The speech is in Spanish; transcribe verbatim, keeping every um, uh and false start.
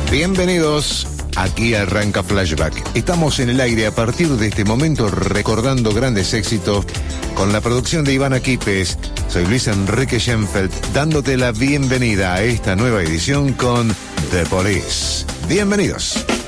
Bienvenidos, aquí arranca Flashback. Estamos en el aire a partir de este momento recordando grandes éxitos con la producción de Ivana Quipes. Soy Luis Enrique Schenfeld, dándote la bienvenida a esta nueva edición con The Police. Bienvenidos.